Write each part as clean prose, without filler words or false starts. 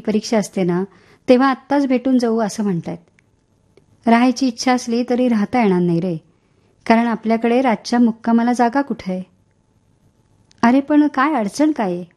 परीक्षा असते ना तेव्हा आत्ताच भेटून जाऊ असं म्हणतायत. राहायची इच्छा असली तरी राहता येणार नाही रे, कारण आपल्याकडे रातच्या मुक्कामाला जागा कुठे आहे. अरे पण काय अडचण काय आहे?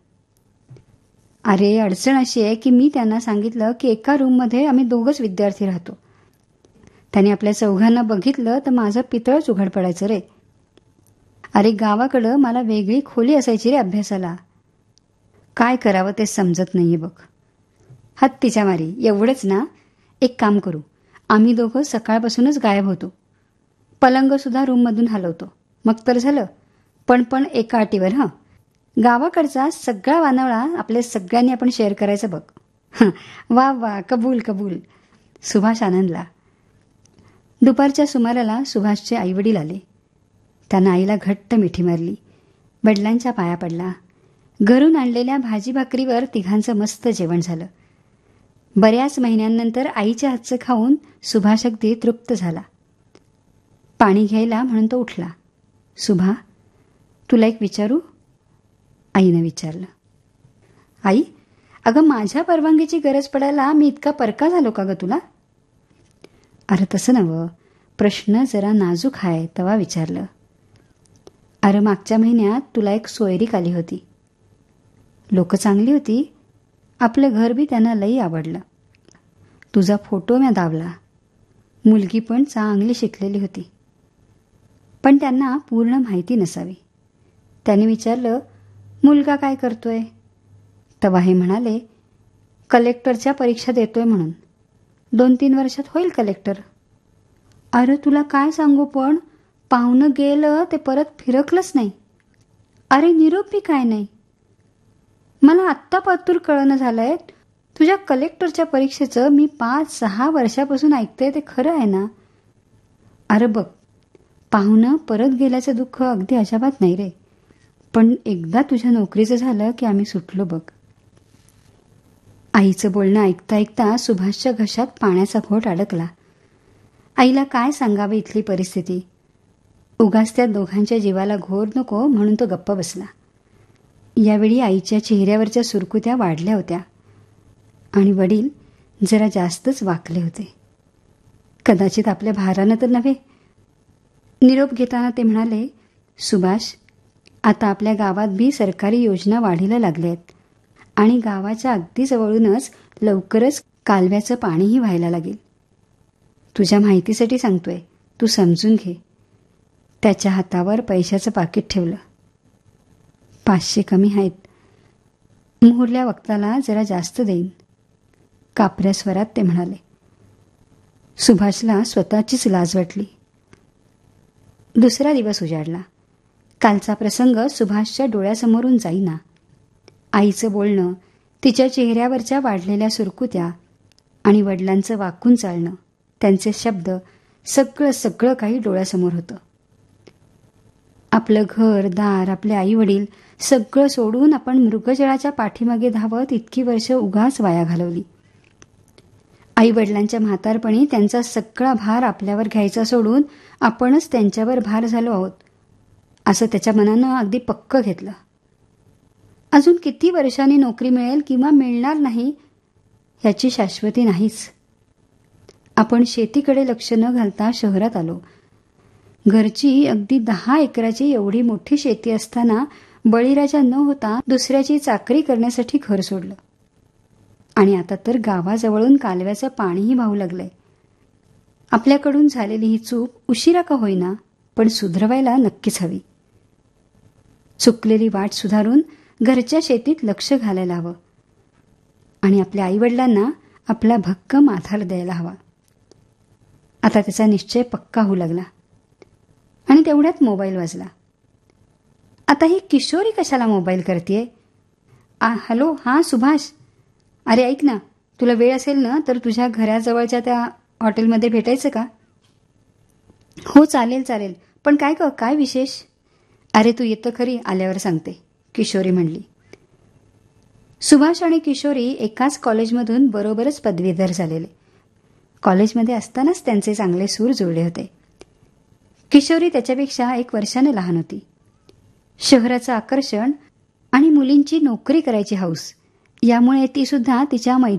अरे अडचण अशी आहे की मी त्यांना सांगितलं की एका रूममध्ये आम्ही दोघंच विद्यार्थी राहतो. त्यांनी आपल्या चौघांना बघितलं तर माझं पितळच उघड पडायचं रे. अरे गावाकडं मला वेगळी खोली असायची रे अभ्यासाला. काय करावं ते समजत नाहीये बघ. हत्तीच्या मारी एवढंच ना. एक काम करू, आम्ही दोघं सकाळपासूनच गायब होतो. पलंग सुद्धा रूममधून हलवतो, मग तर झालं. पण एका अटीवर. गावाकडचा सगळा वानवळा आपल्या सगळ्यांनी आपण शेअर करायचं बघ. वा वा, कबूल कबूल. सुभाष आनंदला. दुपारच्या सुमाराला सुभाषचे आईवडील आले. त्यांना आईला घट्ट मिठी मारली, वडिलांच्या पाया पडला. घरून आणलेल्या भाजी भाकरीवर तिघांचं मस्त जेवण झालं. बऱ्याच महिन्यांनंतर आईच्या हातचं खाऊन सुभाष अगदी तृप्त झाला. पाणी घ्यायला म्हणून तो उठला. सुभा, तुला एक विचारू? आईनं विचारलं. आई, अगं माझ्या परवानगीची गरज पडायला मी इतका परका झालो का ग तुला? अरे तसं नवं, प्रश्न जरा नाजूक आहे तेव्हा विचारलं. अरे मागच्या महिन्यात तुला एक सोयरीक आली होती. लोक चांगली होती, आपलं घर बी त्यांना लई आवडलं. तुझा फोटो म्या दावला. मुलगी पण चांगली शिकलेली होती, पण त्यांना पूर्ण माहिती नसावी. त्याने विचारलं, मुलगा काय करतोय? तेव्हा हे म्हणाले, कलेक्टरच्या परीक्षा देतोय म्हणून. 2-3 वर्षात होईल कलेक्टर. अरे तुला काय सांगू, पण पाहुणं गेलं ते परत फिरकलंच नाही. अरे निरोप बी काय नाही. मला आत्ता पातूर कळणं झालंय, तुझ्या कलेक्टरच्या परीक्षेचं मी 5-6 वर्षापासून ऐकते ते खरं आहे ना? अरे बघ, पाहुणं परत गेल्याचं दुःख अगदी अजाबात नाही रे, पण एकदा तुझ्या नोकरीचं झालं की आम्ही सुटलो बघ. आईचं बोलणं ऐकता ऐकता सुभाषच्या घशात पाण्याचा घोट अडकला. आईला काय सांगावे इथली परिस्थिती. उगाच त्या दोघांच्या जीवाला घोर नको म्हणून तो गप्प बसला. यावेळी आईच्या चेहऱ्यावरच्या सुरकुत्या वाढल्या होत्या आणि वडील जरा जास्तच वाकले होते. कदाचित आपल्या भारानं तर नव्हे. निरोप घेताना ते म्हणाले, सुभाष, आता आपल्या गावात बी सरकारी योजना वाढीला लागल्या आहेत आणि गावाच्या अगदी जवळूनच लवकरच कालव्याचं पाणीही व्हायला लागेल. तुझ्या माहितीसाठी सांगतोय, तू समजून घे. त्याच्या हातावर पैशाचं पाकिट ठेवलं. 500 कमी आहेत. मुहूर्ल्या वक्ताला जरा जास्त देईन, कापऱ्या स्वरात ते म्हणाले. सुभाषला स्वतःचीच लाज वाटली. दुसरा दिवस उजाडला. कालचा प्रसंग सुभाषच्या डोळ्यासमोरून जाईना. आईचं बोलणं, तिच्या चेहऱ्यावरच्या वाढलेल्या सुरकुत्या आणि वडिलांचं वाकून चालणं, त्यांचे शब्द, सगळं काही डोळ्यासमोर होतं. आपलं घर दार, आपले आई वडील सगळं सोडून आपण मृगजळाच्या पाठीमागे धावत इतकी वर्ष उगाच वाया घालवली. आई वडिलांच्या म्हातारपणी त्यांचा सगळा भार आपल्यावर घ्यायचा सोडून आपणच त्यांच्यावर भार झालो आहोत, असं त्याच्या मनानं अगदी पक्क घेतलं. अजून किती वर्षांनी नोकरी मिळेल किंवा मिळणार नाही याची शाश्वती नाहीच. आपण शेतीकडे लक्ष न घालता शहरात आलो. घरची अगदी 10 एकराची एवढी मोठी शेती असताना बळीराजा न होता दुसऱ्याची चाकरी करण्यासाठी घर सोडलं. आणि आता तर गावाजवळून कालव्याचं पाणीही वाहू लागलंय. आपल्याकडून झालेली ही चूक उशिरा का होईना पण सुधरवायला नक्कीच हवी. चुकलेली वाट सुधारून घरच्या शेतीत लक्ष घालायला हवं आणि आपल्या आईवडिलांना आपला भक्कम आधार द्यायला हवा. आता त्याचा निश्चय पक्का होऊ लागला आणि तेवढ्यात मोबाईल वाजला. आता ही किशोरी कशाला मोबाईल करतेय? हॅलो, हां सुभाष. अरे ऐक ना, तुला वेळ असेल ना तर तुझ्या घराजवळच्या त्या हॉटेलमध्ये भेटायचं का? हो चालेल, पण काय विशेष? अरे तू येतं खरी, आल्यावर सांगते, किशोरी म्हणली. सुभाष आणि किशोरी एकाच कॉलेजमधून बरोबरच पदवीधर झालेले. कॉलेजमध्ये असतानाच त्यांचे चांगले सूर जुळले होते. किशोरी त्याच्यापेक्षा 1 वर्षाने लहान होती. शहराचं आकर्षण आणि मुलींची नोकरी करायची हौस यामुळे ती सुद्धा तिच्या